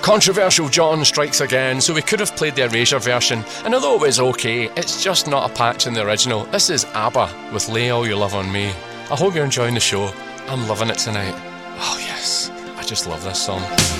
Controversial John strikes again, so we could have played the Erasure version, and although it was okay, it's just not a patch in the original. This is ABBA with Lay All Your Love On Me. I hope you're enjoying the show. I'm loving it tonight. Oh yes, I just love this song.